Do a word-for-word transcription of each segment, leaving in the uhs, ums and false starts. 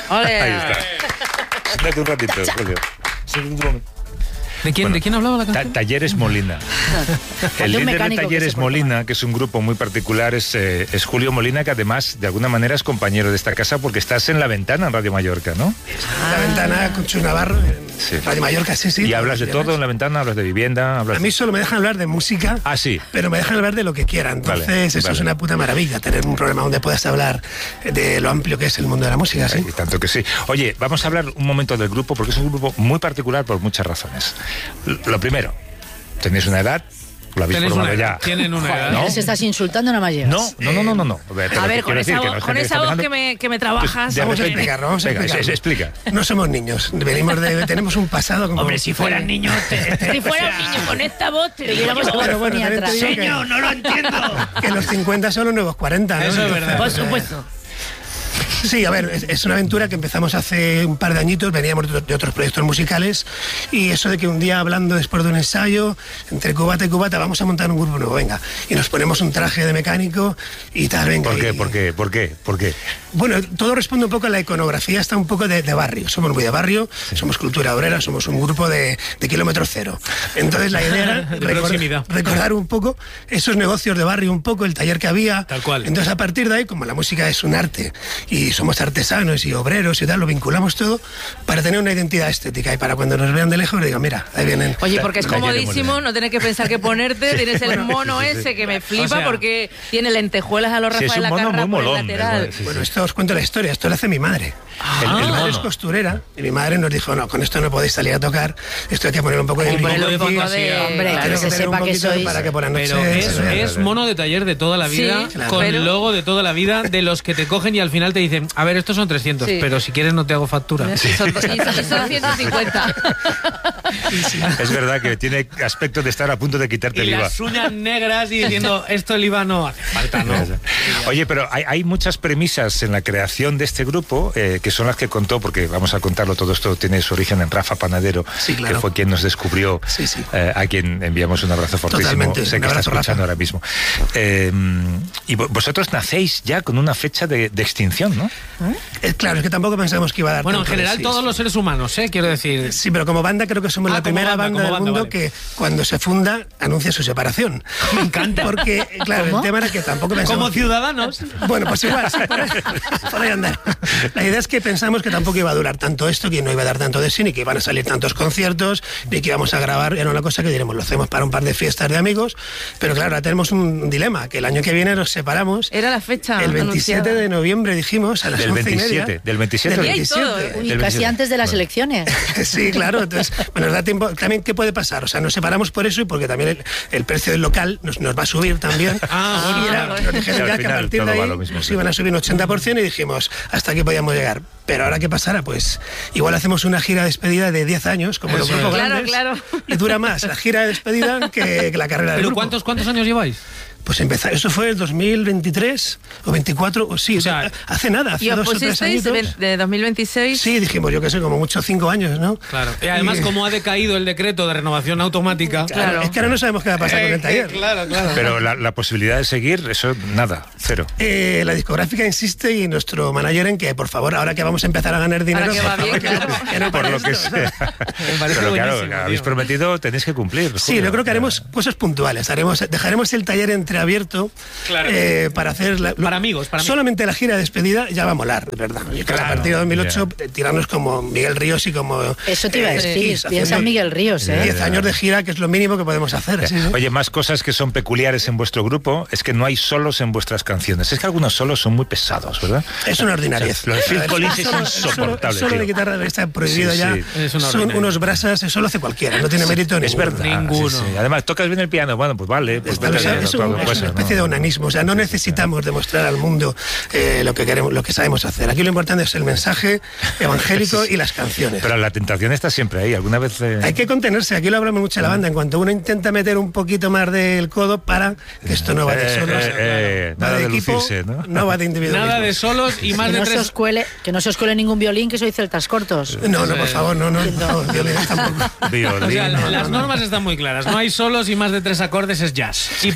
Olé. Ahí está. Siéntate un ratito, Julio. ¿De quién, Bueno, ¿De quién hablaba la canción? Ta Talleres Molina. El líder de Talleres Molina, que es un grupo muy particular, es, eh, es Julio Molina, que además, de alguna manera, es compañero de esta casa porque estás en La Ventana, en Radio Mallorca, ¿no? Ah. La Ventana con Chus Navarro, en sí. Radio Mallorca, sí, sí. Y hablas de todo en La Ventana, hablas de vivienda, hablas... A mí solo me dejan hablar de música, ah, sí. pero me dejan hablar de lo que quieran. Entonces, vale, eso vale. es una puta maravilla, tener un programa donde puedas hablar de lo amplio que es el mundo de la música, ¿sí? Y tanto que sí. Oye, vamos a hablar un momento del grupo, porque es un grupo muy particular por muchas razones. Lo primero, tenéis una edad, lo habéis formado ya. Tienen una edad. ¿No? Se estás insultando, no más llegas. No, no, no, no, no. no. Pero a ver, con esa, decir, voz, con esa voz que me, que me trabajas... Pues, vamos a explicarlo, vamos a Venga, explicarlo. explica. No somos niños, venimos de, tenemos un pasado como... Hombre, si fueran niños... Te, te, si fuera un niño con esta voz, te diéramos bueno, bueno, atrás. Señor, no lo entiendo. Que los cincuenta son los nuevos cuarenta, ¿no? Eso es verdad. Por supuesto. Sí, a ver, es, es una aventura que empezamos hace un par de añitos, veníamos de, de otros proyectos musicales, y eso de que un día hablando después de un ensayo, entre cubata y cubata, vamos a montar un grupo nuevo, venga, y nos ponemos un traje de mecánico y tal, venga. ¿Por qué? Y, ¿Por qué? ¿Por qué? ¿Por qué? Bueno, todo responde un poco a la iconografía, está un poco de, de barrio, somos muy de barrio, sí. somos cultura obrera, somos un grupo de, de kilómetro cero. Entonces la idea era recordar, recordar un poco esos negocios de barrio, un poco el taller que había. Tal cual. Entonces a partir de ahí, como la música es un arte y somos artesanos y obreros y tal, lo vinculamos todo para tener una identidad estética y para cuando nos vean de lejos digan, mira, ahí vienen. Oye, porque es comodísimo, no tienes que pensar qué ponerte, sí. tienes el mono sí, sí, sí. ese que me flipa, o sea, porque tiene lentejuelas a los Rafael sí, la Carra por el lateral. Sí, sí. Bueno, esto os cuento la historia, esto lo hace mi madre. Ah, el, el mi madre es costurera y mi madre nos dijo, no, con esto no podéis salir a tocar, esto hay que poner un poco de brillo. Un poco de... Hombre, claro, que se sepa que sois... Para que por la noche pero es, es mono de taller de toda la vida, sí, claro. con pero... logo de toda la vida, de los que te cogen y al final te dicen, a ver, estos son trescientos, sí. pero si quieres no te hago factura. Sí. Son, y son ciento cincuenta. Sí. Es verdad que tiene aspecto de estar a punto de quitarte y el I V A. Y las uñas negras y diciendo, esto el I V A no hace falta, ¿no? Oye, pero hay, hay muchas premisas en la creación de este grupo eh, que son las que contó, porque vamos a contarlo, todo esto tiene su origen en Rafa Panadero, sí, claro. que fue quien nos descubrió, sí, sí. Eh, a quien enviamos un abrazo fortísimo. Totalmente, sé que está escuchando Rafa. ahora mismo. Eh, y vosotros nacéis ya con una fecha de, de extinción, ¿no? ¿Eh? Claro, es que tampoco pensamos que iba a dar. Bueno, en general sí, todos sí. los seres humanos, ¿eh? Quiero decir. Sí, pero como banda creo que somos ah, la primera banda, banda del banda, mundo vale. que cuando se funda anuncia su separación. Me encanta. Porque, claro, ¿Cómo? el tema era que tampoco pensamos... Como ciudadanos. Bueno, pues igual, sí, por, ahí, por ahí andar. La idea es que pensamos que tampoco iba a durar tanto esto, que no iba a dar tanto de sí, ni que iban a salir tantos conciertos, ni que íbamos a grabar. Era una cosa que diremos, lo hacemos para un par de fiestas de amigos, pero claro, ahora tenemos un dilema, que el año que viene nos separamos. Era la fecha El veintisiete anunciada. de noviembre, dijimos, a las del once veintisiete, y media. Del veintisiete. Del veintisiete. veintisiete. Uy, del casi veintisiete. antes de las Bueno. elecciones. Sí, claro, entonces, bueno, nos da tiempo. También, ¿qué puede pasar? O sea, nos separamos por eso y porque también el, el precio del local nos, nos va a subir también. Ah, bueno, y era, bueno. nos dijeron Sí, ya al que a final partir de todo ahí va lo mismo, nos sí. iban a subir un ochenta por ciento y dijimos, hasta aquí podíamos llegar. Pero ahora, ¿qué pasará? Pues igual hacemos una gira de despedida de diez años, como los Eso grupos es. Claro, grandes, claro. y dura más la gira de despedida que, que la carrera del ¿Pero grupo. cuántos, cuántos años lleváis? Pues empezar, eso fue el dos mil veintitrés o veinticuatro, o sí, O sea, hace nada, hace ¿Y os dos o tres pusisteis añitos. de dos mil veintiséis? Sí, dijimos, yo qué sé, como mucho cinco años, ¿no? Claro. Y además, Y- como ha decaído el decreto de renovación automática. Claro. Es que ahora no sabemos qué va a pasar con el taller. Claro, claro. Pero la, la posibilidad de seguir, eso nada, cero. Eh, la discográfica insiste y nuestro manager en que, por favor, ahora que vamos a empezar a ganar dinero, Ahora que por va favor, bien, que, claro. que no Por para lo que esto, sea. Me parece Pero claro, buenísimo, habéis tío. prometido, tenéis que cumplir. Sí, Julio. yo creo que haremos cosas puntuales. Haremos, dejaremos el taller entreabierto Claro. eh, para hacer... La, lo- Para amigos, para amigos. Solamente la gira de despedida ya va a molar, de verdad. Yo creo que Claro, a partir de dos mil ocho, ya. tirarnos como Miguel Ríos y como... Eso te iba a eh, decir. Kiss, Piensa haciendo en Miguel Ríos, ¿eh? diez años de gira, que es lo mínimo que podemos hacer. Sí, sí. Oye, más cosas que son peculiares en vuestro grupo es que no hay solos en vuestras canciones. Es que algunos solos son muy pesados, ¿verdad? Es una ordinariez. O sea, lo de Phil Solo- Collins es solo- insoportable, Solo, solo tío. de guitarra está prohibido Sí, ya. sí. Es una Son ordinaria. unos brasas, eso lo hace cualquiera, no tiene mérito Es ninguno. verdad. Ninguno. sí, sí. Además, tocas bien el piano. Bueno, pues vale. Pues Está- vete o sea, bien, es, no, un- no es puede una ser, especie ¿no? de onanismo, o sea, no necesitamos demostrar al mundo eh, lo que queremos, lo que sabemos hacer. Aquí lo importante es el mensaje evangélico y las canciones. Pero la tentación está siempre ahí. ¿Alguna vez...? eh, Hay que contenerse, aquí lo hablamos mucho en la banda, en cuanto uno intenta meter un poquito más del codo para que esto no va de Eh, solos, eh, eh, va nada de de equipo, lucirse, ¿no? va de individualismo. Nada de solos y más Que de no, se tres. os cuele, que no se os cuele ningún violín, que sois celtas cortos. No, no, por favor, no, no, no, violines tampoco. violín, O sea, no, las no, no. normas están muy claras. No hay solos y más de tres acordes es jazz. Y punto. Efectivamente.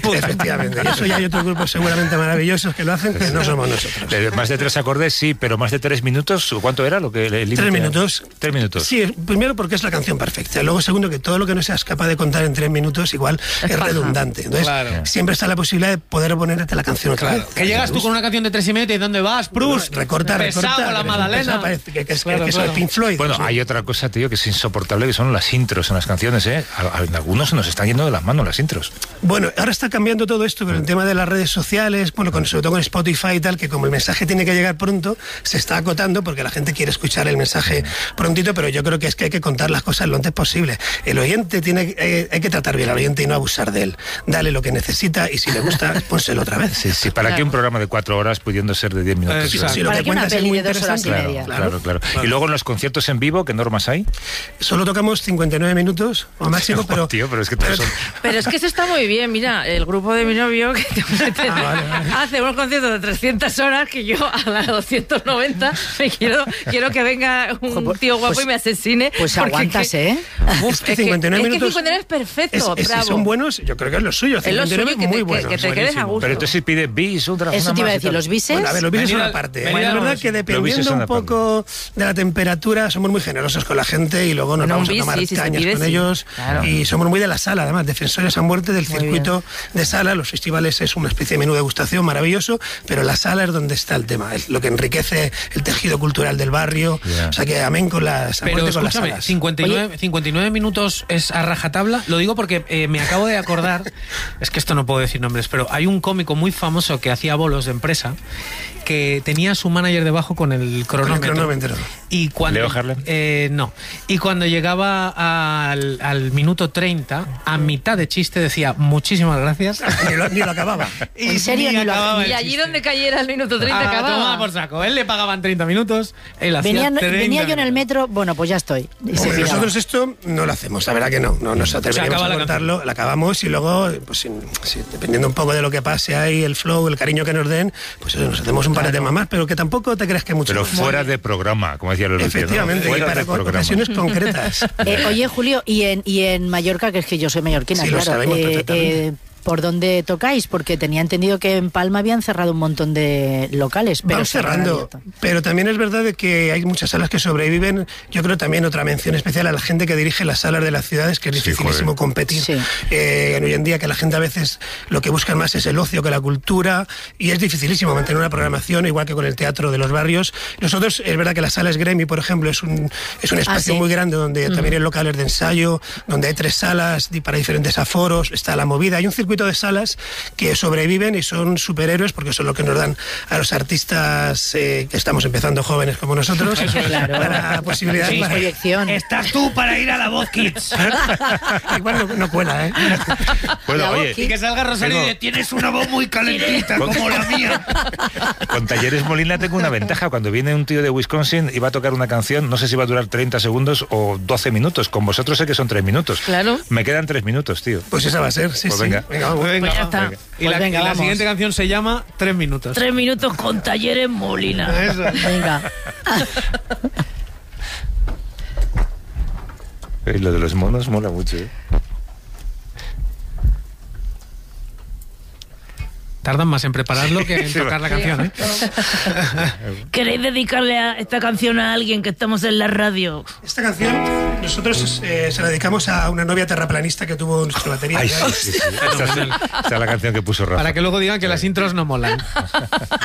Efectivamente. Y eso ya hay otros grupos seguramente maravillosos que lo hacen, pero no somos nosotros. De más de tres acordes, sí, pero más de tres minutos, ¿cuánto era lo que el límite? Tres minutos. Tres minutos. Sí, primero porque es la canción perfecta. Luego, segundo, que todo lo que no seas capaz de contar en tres minutos igual es, es redundante. Entonces, claro. siempre está la posibilidad de poder ponerte la canción otra claro. vez. Que llegas tú con una canción de tres y medio y ¿dónde vas? Proust. Recorta, pesado recorta. la Madalena. Pesado, parece que, que es, claro, que claro. eso es Pink Floyd. Bueno, ¿sí? hay otra cosa, tío, que es insoportable, que son las intros en las canciones, ¿eh? A, a, algunos se nos están yendo de las manos las intros. Bueno, ahora está cambiando todo esto, pero el tema de las redes sociales, bueno, con, sobre todo con Spotify y tal, que como el mensaje tiene que llegar pronto, se está acotando porque la gente quiere escuchar el mensaje prontito, pero yo creo que es que hay que contar las cosas lo antes posible. El oyente tiene, eh, hay que tratar bien al oyente y no abusar de él. Dale lo que necesita y si le gusta, pónselo otra vez. Sí, sí, ¿para claro. qué un programa de cuatro horas pudiendo ser de diez minutos? Eh, si, si lo ¿Para que qué una cuentas es peli muy de dos horas y claro, media? Claro, claro, claro. Claro. Y luego en los conciertos en vivo, ¿qué normas hay? Solo tocamos cincuenta y nueve minutos o máximo, pero... Oh, tío, pero es que todos son... Pero es que eso está muy bien, mira, el grupo de mi novio que ah, vale, vale. hace unos conciertos de trescientas horas que yo a las doscientas noventa me quiero, quiero que venga un tío guapo pues, y me asesine. Pues aguantas, que, ¿eh? Uf, es que cincuenta y nueve es minutos... Que cincuenta y nueve es perfecto, es, es, bravo. Si son buenos, yo creo que es lo suyo. cincuenta y nueve es muy que, bueno. Que, que te quedes a gusto. Pero entonces si pide bis, otra Eso te iba a decir, los bises... Bueno, a ver, los bises son aparte. ¿eh? Es verdad que dependiendo un poco de la temperatura, somos muy generosos con la gente y luego nos bueno, vamos a tomar bis, sí, cañas si con sí. ellos. Claro. Y somos muy de la sala, además, defensores a muerte del muy circuito bien. de sala. Los festivales es una especie de menú de degustación maravilloso, pero la sala es donde está el tema, es lo que enriquece el tejido cultural del barrio. Yeah. O sea que amén con las, pero con las salas. cincuenta y nueve, cincuenta y nueve minutos es a rajatabla. Lo digo porque eh, me acabo de acordar, es que esto no puedo decir nombres, pero hay un cómico muy famoso que hacía bolos de empresa que tenía su manager debajo con el cronómetro. Con el cronómetro. Y cuando, ¿Leo Harlem? Eh, no. Y cuando llegaba al, al minuto treinta, a mitad de chiste decía muchísimas gracias. ni, lo, ni lo acababa. Y ¿en serio? Ni lo, y allí donde cayera el minuto treinta ah, acababa. Tomaba por saco. Él le pagaban treinta minutos. Él venía, hacía treinta venía yo en el metro, bueno, pues ya estoy. Y Hombre, se nosotros esto no lo hacemos, la verdad que no. No nos atreveríamos a cortarlo, la acabamos y luego, pues si, si, dependiendo un poco de lo que pase ahí, el flow, el cariño que nos den, pues eso, nos hacemos un par de temas más, pero que tampoco te creas que mucho. Pero más. fuera de programa, como decía Lolo. Efectivamente, ¿no? y para ocasiones concretas. Eh, oye, Julio, y en, y en Mallorca, que es que yo soy mallorquina, sí, claro. Lo sabemos eh, perfectamente. Eh, ¿Por dónde tocáis? Porque tenía entendido que en Palma habían cerrado un montón de locales. Pero Van cerrando, pero también es verdad de que hay muchas salas que sobreviven. Yo creo también otra mención especial a la gente que dirige las salas de las ciudades, que es sí, dificilísimo joder. competir. Sí. Eh, hoy en día que la gente a veces lo que buscan más es el ocio que la cultura y es dificilísimo mantener una programación, igual que con el teatro de los barrios. Nosotros, es verdad que la sala Esgremi, por ejemplo, es un, es un espacio ah, ¿sí? muy grande donde mm. también hay locales de ensayo, donde hay tres salas para diferentes aforos, está la movida, hay un circuito de salas que sobreviven y son superhéroes porque son lo que nos dan a los artistas eh, que estamos empezando jóvenes como nosotros claro. para posibilidades sí, para... proyección. Estás tú para ir a la Voz Kids. Igual no, no cuela, ¿eh? Bueno, oye, y que salga Rosario tengo... y tienes una voz muy calentita como la mía. Con Talleres Molina tengo una ventaja. Cuando viene un tío de Wisconsin y va a tocar una canción, no sé si va a durar treinta segundos o doce minutos. Con vosotros sé que son tres minutos. Claro. Me quedan tres minutos, tío. Pues esa va a ser, sí, pues sí. Venga. Venga, vamos. Venga, pues ya está. Venga. Y la, pues venga, y la siguiente canción se llama Tres minutos. Tres minutos con Talleres Molina. Eso. Venga. Y lo de los monos mola mucho, ¿eh? Tardan más en prepararlo que en tocar la canción, ¿eh? ¿Queréis dedicarle a esta canción a alguien que estamos en la radio? Esta canción nosotros eh, se la dedicamos a una novia terraplanista que tuvo nuestra batería. Ay, sí, sí, sí. Esta, es, esta es la canción que puso Rafa. Para que luego digan que las intros no molan.